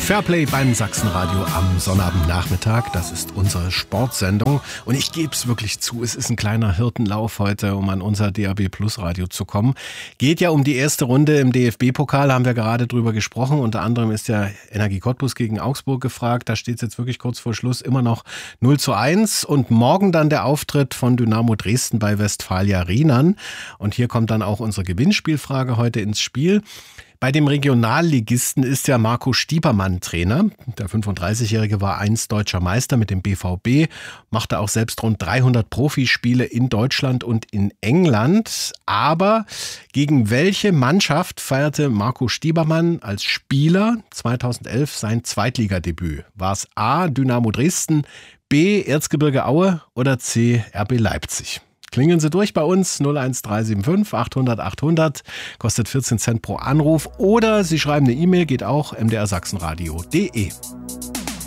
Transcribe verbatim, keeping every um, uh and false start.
Fairplay beim Sachsenradio am Sonnabendnachmittag. Das ist unsere Sportsendung. Und ich gebe es wirklich zu, es ist ein kleiner Hirtenlauf heute, um an unser D A B Plus Radio zu kommen. Geht ja um die erste Runde im D F B-Pokal, haben wir gerade drüber gesprochen. Unter anderem ist ja Energie Cottbus gegen Augsburg gefragt. Da steht es jetzt wirklich kurz vor Schluss immer noch null zu eins. Und morgen dann der Auftritt von Dynamo Dresden bei Westfalia Rienan. Und hier kommt dann auch unsere Gewinnspielfrage heute ins Spiel. Bei dem Regionalligisten ist ja Marco Stiepermann Trainer. Der fünfunddreißigjährige war einst deutscher Meister mit dem B V B, machte auch selbst rund dreihundert Profispiele in Deutschland und in England. Aber gegen welche Mannschaft feierte Marco Stiepermann als Spieler zweitausendelf sein Zweitligadebüt? War es A. Dynamo Dresden, B. Erzgebirge Aue oder C. R B Leipzig? Klingeln Sie durch bei uns, null eins drei sieben fünf achthundert achthundert, kostet vierzehn Cent pro Anruf. Oder Sie schreiben eine E-Mail, geht auch, m d r sachsenradio punkt d e.